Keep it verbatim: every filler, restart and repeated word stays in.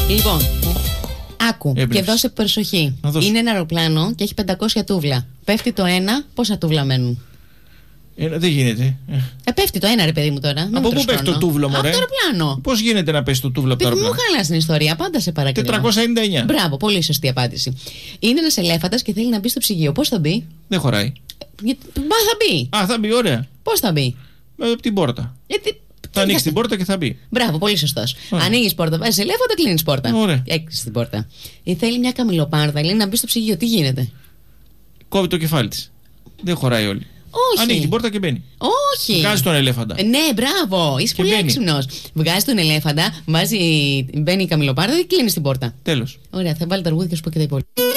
Λοιπόν, άκου Έμπνευση. και δώσε προσοχή. Είναι ένα αεροπλάνο και έχει πεντακόσια τούβλα. Πέφτει το ένα, πόσα τούβλα μένουν? Ε, δεν γίνεται. Ε, πέφτει το ένα, ρε παιδί μου τώρα. Από πού πέφτει το τούβλο, μωρέ? Από το αεροπλάνο. Πώς γίνεται να πέσει το τούβλο από το Παιδί μου, αεροπλάνο? χαλάς την ιστορία. Πάντα σε παρακαλώ. τετρακόσια ενενήντα εννιά. Μπράβο, πολύ σωστή απάντηση. Είναι ένας ελέφαντας και θέλει να μπει στο ψυγείο. Πώς θα μπει? Δεν χωράει. Γιατί... Μα θα μπει. Α, θα μπει, ωραία. Πώς θα μπει? Ε, από την πόρτα. Γιατί... Θα ανοίξει την πόρτα και θα μπει. Μπράβο, πολύ σωστός. Ανοίγει πόρτα, βάζει ελέφαντα, κλείνει πόρτα. Ωραία. Έκλεισε την πόρτα. Ή θέλει μια καμιλοπάρδα, λέει να μπει στο ψυγείο. Τι γίνεται? Κόβει το κεφάλι της. Δεν χωράει όλη. Όχι. Ανοίγει την πόρτα και μπαίνει. Όχι. Βγάζει τον ελέφαντα. Ε, ναι, μπράβο. Είσαι πολύ έξυπνος. Βγάζει τον ελέφαντα, βάζει, μπαίνει η καμιλοπάρδα και κλείνει την πόρτα. Τέλος. Ωραία, θα βάλει τα αργούδια και σου πω και τα υπόλοιπα.